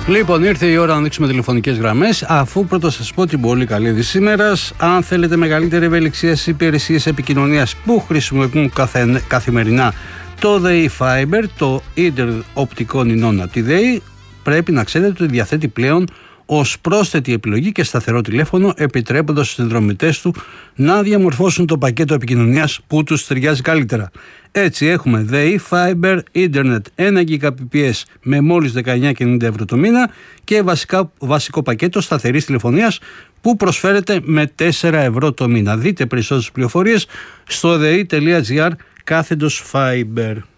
Λοιπόν, ήρθε η ώρα να ανοίξουμε τηλεφωνικές γραμμές. Αφού πρώτα σας πω την πολύ καλή είδηση σήμερα, αν θέλετε μεγαλύτερη ευελιξία στις υπηρεσίες επικοινωνίας που χρησιμοποιούν καθημερινά το ΔΕΗ Fiber, το ίντερνετ οπτικών ινών από τη ΔΕΗ, πρέπει να ξέρετε ότι διαθέτει πλέον ως πρόσθετη επιλογή και σταθερό τηλέφωνο, επιτρέποντας στους συνδρομητές του να διαμορφώσουν το πακέτο επικοινωνίας που τους ταιριάζει καλύτερα. Έτσι έχουμε ΔΕΗ Fiber Internet 1 Gbps με μόλις 19,90 ευρώ το μήνα και βασικό πακέτο σταθερής τηλεφωνίας που προσφέρεται με 4 ευρώ το μήνα. Δείτε περισσότερες πληροφορίες στο dei.gr/Fiber.